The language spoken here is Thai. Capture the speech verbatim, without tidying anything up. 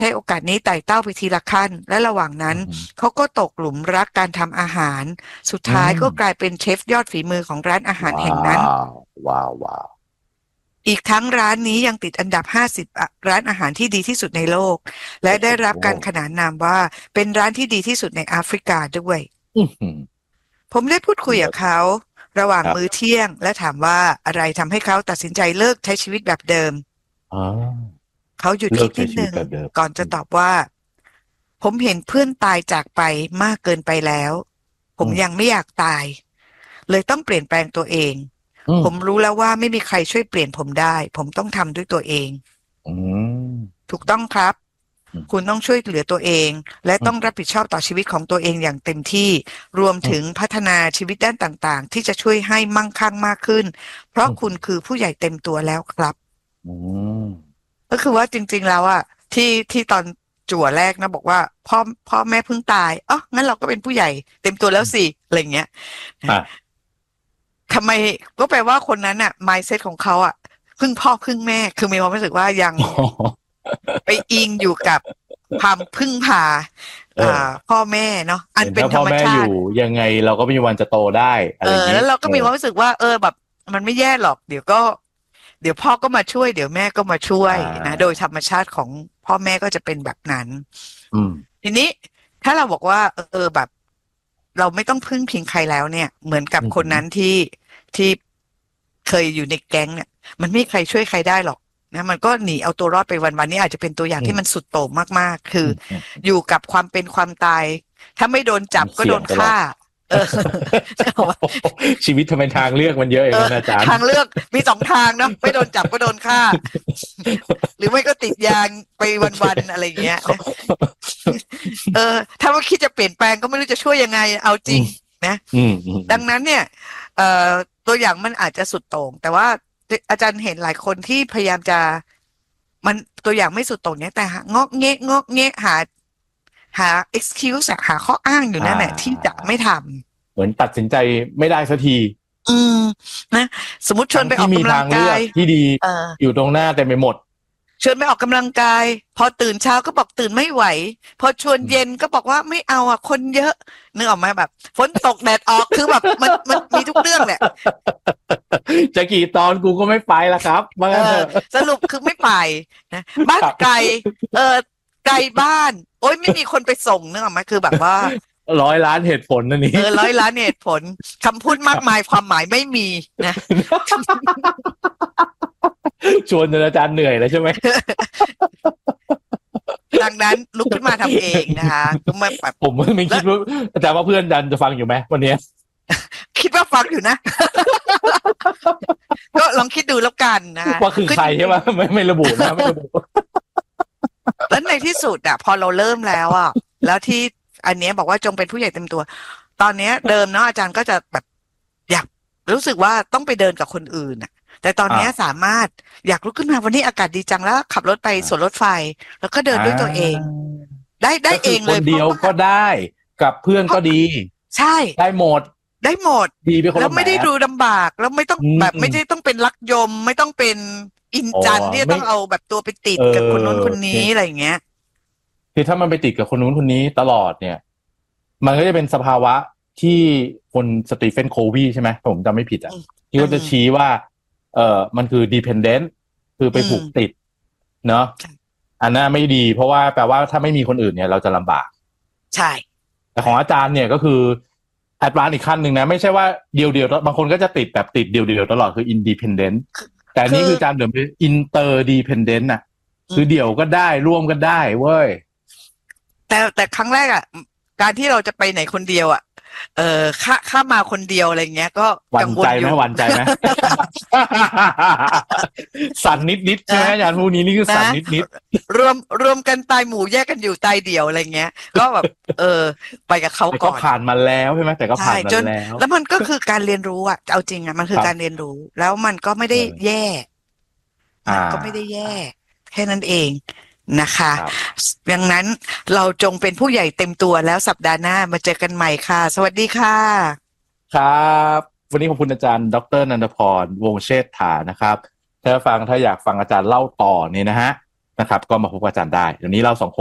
ช้โอกาสนี้ไต่เต้าไปทีละขั้นและระหว่างนั้นเขาก็ตกหลุมรักการทำอาหารสุดท้ายก็กลายเป็นเชฟยอดฝีมือของร้านอาหารแห่งนั้นว้าวว้าวอีกทั้งร้านนี้ยังติดอันดับห้าสิบร้านอาหารที่ดีที่สุดในโลกและได้รับการขนานนามว่าเป็นร้านที่ดีที่สุดในแอฟริกาด้วยผมได้พูดคุยกับเขาระหว่างมื้อเที่ยงและถามว่าอะไรทำให้เขาตัดสินใจเลิกใช้ชีวิตแบบเดิมเขาหยุดคิดนิดนึงก่อนจะตอบว่าผมเห็นเพื่อนตายจากไปมากเกินไปแล้วผมยังไม่อยากตายเลยต้องเปลี่ยนแปลงตัวเองผมรู้แล้วว่าไม่มีใครช่วยเปลี่ยนผมได้ผมต้องทำด้วยตัวเองถูกต้องครับคุณต้องช่วยเหลือตัวเองและต้องรับผิดชอบต่อชีวิตของตัวเองอย่างเต็มที่รวมถึงพัฒนาชีวิตด้านต่างๆที่จะช่วยให้มั่งคั่งมากขึ้นเพราะคุณคือผู้ใหญ่เต็มตัวแล้วครับก็คือว่าจริงๆแล้วอะที่ที่ตอนจั่วแรกนะบอกว่าพ่อพ่อแม่เพิ่งตายอ๋องั้นเราก็เป็นผู้ใหญ่เต็มตัวแล้วสิอะไรเงี้ยทำไมก็แปลว่าคนนั้นอะ mindset ของเขาอะพึ่งพ่อพึ่งแม่คือมีความรู้สึกว่ายังไปอิงอยู่กับความพึ่งพาพ่อแม่เนาะอันเป็นธรรมชาติยังไงเราก็ไม่มีวันจะโตได้อะไรอย่างนี้แล้วเราก็มีความรู้สึกว่าเออแบบมันไม่แย่หรอกเดี๋ยวก็เดี๋ยวพ่อก็มาช่วยเดี๋ยวแม่ก็มาช่วยนะโดยธรรมชาติของพ่อแม่ก็จะเป็นแบบนั้นทีนี้ถ้าเราบอกว่าเออแบบเราไม่ต้องพึ่งพิงใครแล้วเนี่ยเหมือนกับคนนั้นที่ที่เคยอยู่ในแก๊งเนี่ยมันไม่มีใครช่วยใครได้หรอกนะมันก็หนีเอาตัวรอดไปวันๆนี้อาจจะเป็นตัวอย่างที่มันสุดโต่งมากๆคืออยู่กับความเป็นความตายถ้าไม่โดนจับก็โดนฆ่าชีวิตทำไมทางเลือกมันเยอะอย่างนั้นอาจารย์ทางเลือกมีสองทางเนาะไม่โดนจับก็โดนฆ่าหรือไม่ก็ติดยางไปวันๆอะไรอย่างเงี้ยเออถ้าว่าคิดจะเปลี่ยนแปลงก็ไม่รู้จะช่วยยังไงเอาจริงนะดังนั้นเนี่ยเอ่อตัวอย่างมันอาจจะสุดโต่งแต่ว่าอาจารย์เห็นหลายคนที่พยายามจะมันตัวอย่างไม่สุดโต่งเนี้ยแต่งอกเงะงอกเงะหาหา excuse หาข้ออ้างอยู่นั่นแหละที่จะไม่ทำเหมือนตัดสินใจไม่ได้สักทีอืมนะสมมติชวนไปออกกำลังกายที่ดีอยู่ตรงหน้าเต็มไปหมดชวนไปออกกำลังกายพอตื่นเช้าก็บอกตื่นไม่ไหวพอชวนเย็นก็บอกว่าไม่เอาอ่ะคนเยอะนึกออกไหมแบบฝนตกแดดออกคือแบบมันมันมีทุกเรื่องแหละจะกี่ตอนกูก็ไม่ไปละครับมาสรุปคือไม่ไปนะบ้านไกลเออไกลบ้านโอ๊ยไม่มีคนไปส่งนึกออกไหมคือแบบว่าร้อยล้านเหตุผลนั่นนี่เออร้อยล้านเหตุผลคำพูดมากมายความหมายไม่มีนะชวนอาจารย์เหนื่อยแล้วใช่ไหมดังนั้นลุกขึ้นมาทำเองนะคะก็ไม่แบบผมไม่คิดว่าอาจารย์ว่าเพื่อนดันจะฟังอยู่ไหมวันนี้คิดว่าฟังอยู่นะก็ลองคิดดูแล้วกันนะว่าคือใครใช่ไหมไม่ไม่ระบุนะไม่ระบุแล้วในที่สุดอ่ะพอเราเริ่มแล้วอ่ะแล้วที่อันนี้บอกว่าจงเป็นผู้ใหญ่เต็มตัวตอนนี้เดิมเนาะอาจารย์ก็จะแบบอยากรู้สึกว่าต้องไปเดินกับคนอื่นอ่ะแต่ตอนนี้สามารถอยากลุกขึ้นมาวันนี้อากาศดีจังแล้วขับรถไปสวนรถไฟแล้วก็เดินด้วยตัวเองได้ได้เองเลยคนเดียวก็ได้กับเพื่อนก็ดีใช่ได้หมดได้หมดดีไปคนละแบบแล้วไม่ได้ดูลำบากแล้วไม่ต้องแบบไม่ได้ต้องเป็นรักยมไม่ต้องเป็นอินจันที่ต้องเอาแบบตัวไปติดกับคนนู้นคนนี้อะไรอย่างเงี้ยคือถ้ามันไปติดกับคนนู้นคนนี้ตลอดเนี่ยมันก็จะเป็นสภาวะที่คนสตีเฟนโควีใช่ไหมผมจำไม่ผิดอ่ะที่เขาจะชี้ว่าเออมันคือ dependent คือไปผูกติดเนาะอันนั้นไม่ดีเพราะว่าแปลว่าถ้าไม่มีคนอื่นเนี่ยเราจะลำบากใช่แต่ของอาจารย์เนี่ยก็คือแอดวานซ์อีกขั้นหนึ่งนะไม่ใช่ว่าเดียวเดียวบางคนก็จะติดแบบติดเดียวเดียวตลอดคือ independent แต่นี่คืออาจารย์เดิมเป็น interdependent น่ะคือเดี่ยวก็ได้ร่วมก็ได้เว้ยแต่แต่ครั้งแรกอ่ะการที่เราจะไปไหนคนเดียวอ่ะเออข้าข้ามาคนเดียวอะไรเงี้ยก็กังวลใจไหมหวั่นใจไหม สั่นนิดนิดใช่ไหมอาจารย์พวกนี้นี่คือสั่นนิดนิดรวมรวมกันตายหมู่แยกกันอยู่ตายเดี่ยวอะไรเงี้ยก็แบบเออไปกับเขาก่อนก็ผ่านมาแล้วใช่ไหมแต่ก็ผ่านมาแล้วแล้วมันก็คือการเรียนรู้อ่ะเอาจริงอ่ะมันคือการเรียนรู้แล้วมันก็ไม่ได้แย่มันก็ไม่ได้แย่แค่นั้นเองนะคะดังนั้นเราจงเป็นผู้ใหญ่เต็มตัวแล้วสัปดาห์หน้ามาเจอกันใหม่ค่ะสวัสดีค่ะครับวันนี้ขอบคุณอาจารย์ดร.นันทพรวงศ์เชษฐานะครับถ้าฟังถ้าอยากฟังอาจารย์เล่าต่อเนี่ยนะฮะนะครับก็มาพบอาจารย์ได้เดี๋ยวนี้เราสองคน